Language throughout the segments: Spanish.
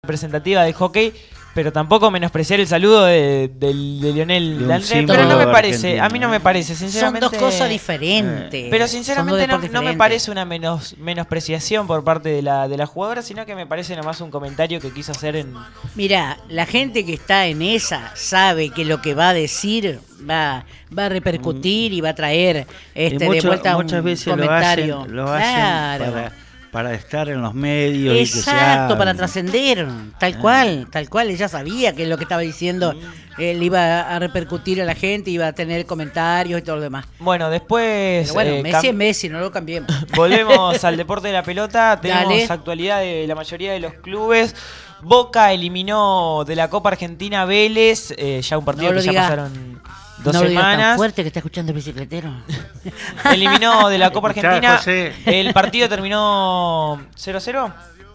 representativa del hockey, pero tampoco menospreciar el saludo de Lionel Andrés, pero no me parece, a mí no me parece, sinceramente. Son dos cosas diferentes. Pero sinceramente no me parece una menospreciación por parte de la jugadora, sino que me parece nomás un comentario que quiso hacer en... Mira, la gente que está en esa sabe que lo que va a decir va a repercutir y va a traer de vuelta muchas un veces comentario. Lo hacen para estar en los medios. Exacto, para trascender, tal cual, ella sabía que lo que estaba diciendo él iba a repercutir a la gente, iba a tener comentarios y todo lo demás. Bueno, después... Pero bueno, Messi es Messi, no lo cambiemos. Volvemos al deporte de la pelota, tenemos actualidad de la mayoría de los clubes. Boca eliminó de la Copa Argentina Vélez, ya un partido que ya pasaron 2 semanas. Tan fuerte que está escuchando el bicicletero. Eliminó de la Copa Argentina. El partido terminó 0-0.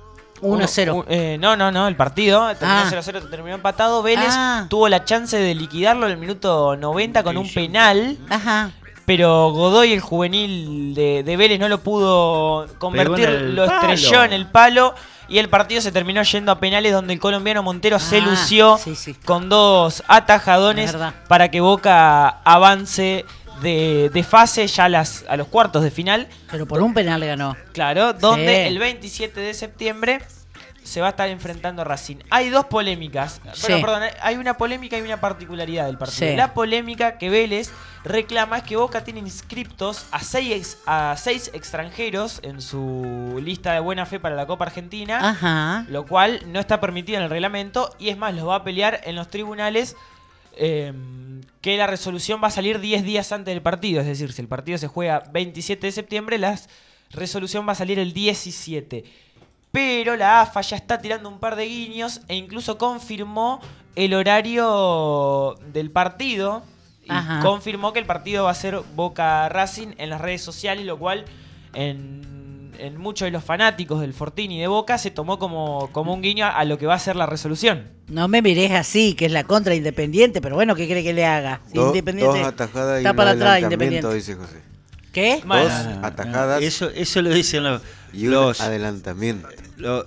1-0. No, el partido terminó 0-0, terminó empatado. Vélez tuvo la chance de liquidarlo en el minuto 90 con un penal. Ajá. Pero Godoy, el juvenil de Vélez, no lo pudo convertir, lo estrelló en el palo. Y el partido se terminó yendo a penales, donde el colombiano Montero se lució con 2 atajadones para que Boca avance de fase ya a los cuartos de final. Pero por un penal ganó. Claro, donde el 27 de septiembre se va a estar enfrentando a Racing. Hay 2 polémicas. Bueno, perdón, hay una polémica y una particularidad del partido. La polémica que Vélez reclama es que Boca tiene inscriptos a 6 extranjeros en su lista de buena fe para la Copa Argentina, lo cual no está permitido en el reglamento y es más, los va a pelear en los tribunales, que la resolución va a salir 10 días antes del partido. Es decir, si el partido se juega 27 de septiembre, la resolución va a salir el 17. Pero la AFA ya está tirando un par de guiños e incluso confirmó el horario del partido. Y confirmó que el partido va a ser Boca Racing en las redes sociales, lo cual en muchos de los fanáticos del Fortín y de Boca se tomó como un guiño a lo que va a ser la resolución. No me mires así, que es la contra Independiente, pero bueno, ¿qué cree que le haga? Independiente Dos atajadas está y para atrás, Independiente. dice José. ¿Qué? Dos atajadas eso lo dicen y un adelantamiento.